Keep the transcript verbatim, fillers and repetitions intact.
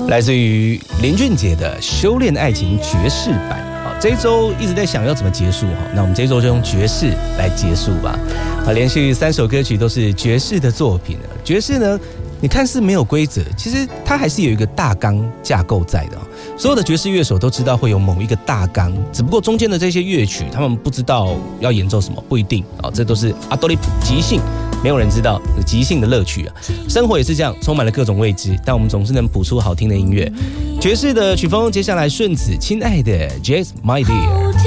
来自于林俊杰的《修炼爱情爵士版》。好，这一周一直在想要怎么结束哈，那我们这一周就用爵士来结束吧。好，连续三首歌曲都是爵士的作品。爵士呢，你看似没有规则，其实它还是有一个大纲架构在的。所有的爵士乐手都知道会有某一个大纲，只不过中间的这些乐曲，他们不知道要演奏什么，不一定啊，这都是阿多利即兴。没有人知道即兴的乐趣啊，生活也是这样，充满了各种未知，但我们总是能谱出好听的音乐。爵士的曲风，接下来顺子，亲爱的 Jazz My Dear。